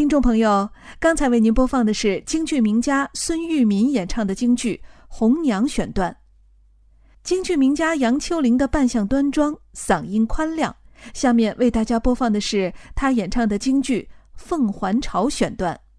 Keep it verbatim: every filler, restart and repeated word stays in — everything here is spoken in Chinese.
听众朋友，刚才为您播放的是京剧名家孙玉民演唱的京剧《红娘》选段。京剧名家杨秋玲的扮相端庄，嗓音宽亮，下面为大家播放的是她演唱的京剧《凤还巢》选段。